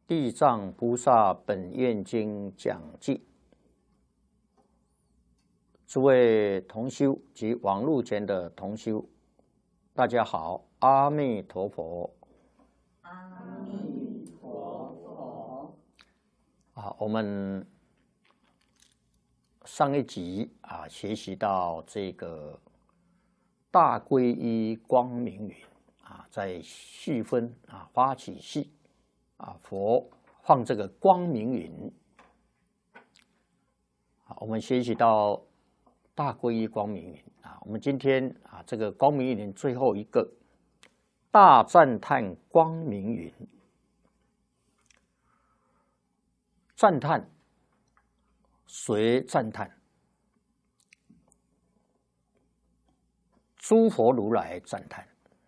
地藏菩萨本愿经讲记，诸位同修及网络前的同修，大家好，阿弥陀佛。 阿弥陀佛。 我们上一集学习到这个大皈依光明云在细分发起系佛放这个光明云。我们学习到大皈依光明云我们今天这个光明云最后一个大赞叹光明云。赞叹，谁赞叹？诸佛如来赞叹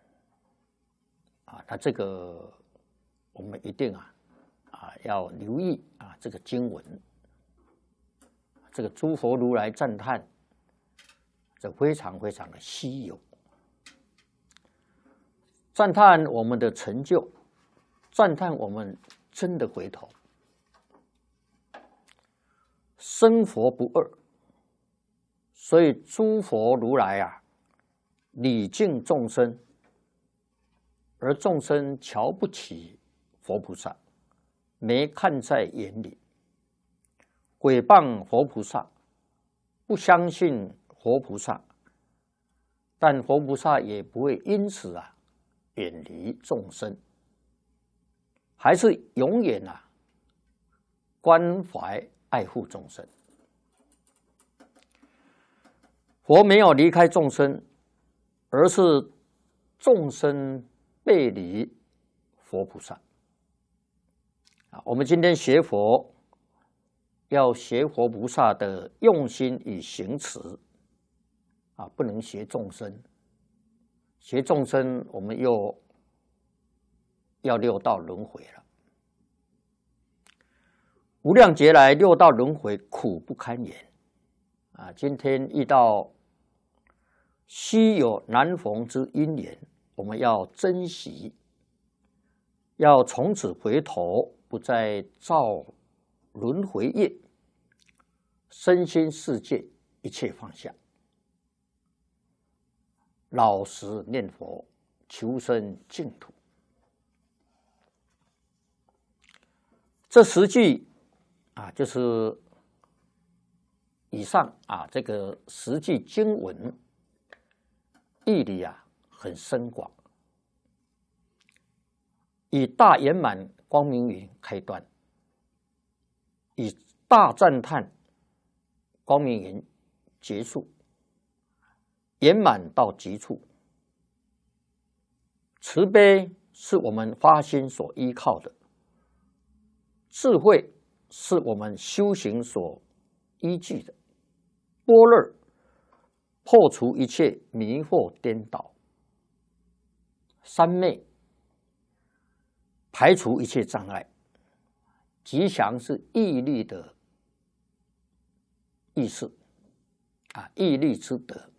那这个我们一定要留意这个经文，这个诸佛如来赞叹，这非常非常的稀有。赞叹我们的成就，赞叹我们真的回头。生佛不二，所以诸佛如来礼敬众生，而众生瞧不起佛菩萨，没看在眼里，毁谤佛菩萨，不相信佛菩萨，但佛菩萨也不会因此远离众生，还是永远关怀爱护众生。佛没有离开众生，而是众生背离佛菩萨。我们今天学佛，要学佛菩萨的用心与行持不能学众生。学众生，我们又要六道轮回了。无量劫来，六道轮回苦不堪言今天遇到稀有难逢之因缘，我们要珍惜，要从此回头，不再造轮回业，身心世界一切放下，老实念佛，求生净土。这10句就是以上这个10句经文义理很深广，以大圆满光明云开端，以大赞叹光明云结束，圆满到极处。慈悲是我们发心所依靠的，智慧是我们修行所依据的，般若破除一切迷惑颠倒，三昧排除一切障碍，吉祥是毅力的意思毅力之德。